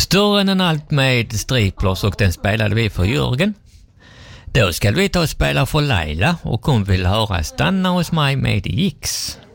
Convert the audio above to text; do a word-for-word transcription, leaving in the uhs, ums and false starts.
Större än allt med striplers och den spelade vi för Jörgen. Då ska vi ta och spela för Laila och hon vill höra Stanna hos mig med Gix.